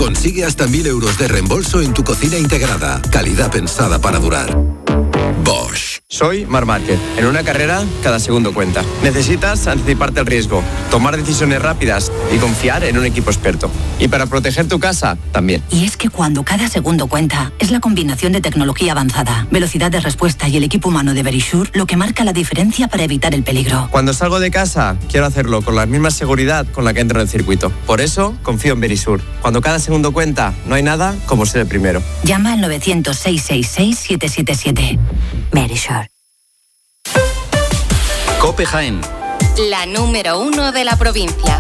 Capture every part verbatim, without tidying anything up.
Consigue hasta mil euros de reembolso en tu cocina integrada. Calidad pensada para durar. Bosch. Soy Marc Márquez. En una carrera, cada segundo cuenta. Necesitas anticiparte al riesgo, tomar decisiones rápidas y confiar en un equipo experto. Y para proteger tu casa, también. Y es que cuando cada segundo cuenta, es la combinación de tecnología avanzada, velocidad de respuesta y el equipo humano de Verisure lo que marca la diferencia para evitar el peligro. Cuando salgo de casa, quiero hacerlo con la misma seguridad con la que entro en el circuito. Por eso, confío en Verisure. Cuando cada segundo cuenta, no hay nada como ser el primero. Llama al novecientos, seiscientos sesenta y seis, siete siete siete. Verisure. COPE Jaén. La número uno de la provincia.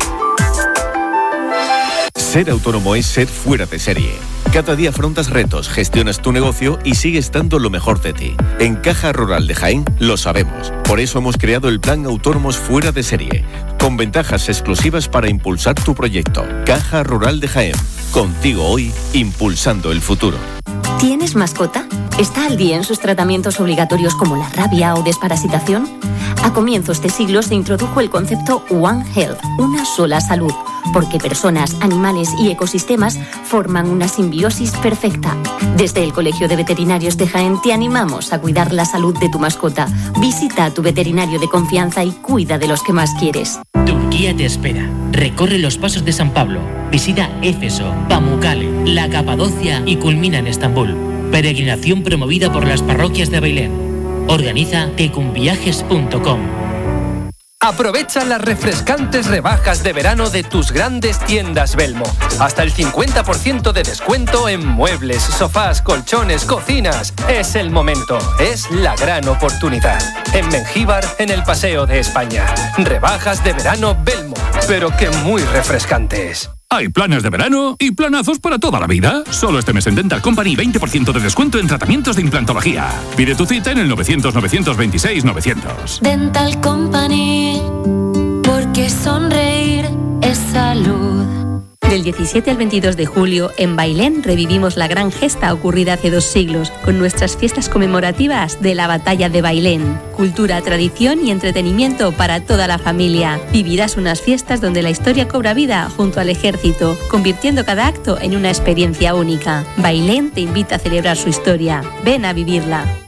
Ser autónomo es ser fuera de serie. Cada día afrontas retos, gestionas tu negocio y sigues dando lo mejor de ti. En Caja Rural de Jaén lo sabemos. Por eso hemos creado el Plan Autónomos Fuera de Serie, con ventajas exclusivas para impulsar tu proyecto. Caja Rural de Jaén. Contigo hoy, impulsando el futuro. ¿Tienes mascota? ¿Está al día en sus tratamientos obligatorios como la rabia o desparasitación? A comienzos de siglo se introdujo el concepto One Health, una sola salud, porque personas, animales y ecosistemas forman una simbiosis perfecta. Desde el Colegio de Veterinarios de Jaén te animamos a cuidar la salud de tu mascota. Visita a tu veterinario de confianza y cuida de los que más quieres. Turquía te espera. Recorre los pasos de San Pablo. Visita Éfeso, Pamukkale, la Capadocia y culmina en Estambul. Peregrinación promovida por las parroquias de Bailén. Organiza tecumviajes punto com. Aprovecha las refrescantes rebajas de verano de tus grandes tiendas Belmo. Hasta el cincuenta por ciento de descuento en muebles, sofás, colchones, cocinas. Es el momento, es la gran oportunidad. En Mengíbar, en el Paseo de España. Rebajas de verano Belmo, pero que muy refrescantes. Hay planes de verano y planazos para toda la vida. Solo este mes en Dental Company veinte por ciento de descuento en tratamientos de implantología. Pide tu cita en el novecientos, novecientos veintiséis, novecientos. Dental Company, porque sonreír es salud. Del diecisiete al veintidós de julio, en Bailén revivimos la gran gesta ocurrida hace dos siglos, con nuestras fiestas conmemorativas de la Batalla de Bailén. Cultura, tradición y entretenimiento para toda la familia. Vivirás unas fiestas donde la historia cobra vida junto al ejército, convirtiendo cada acto en una experiencia única. Bailén te invita a celebrar su historia. Ven a vivirla.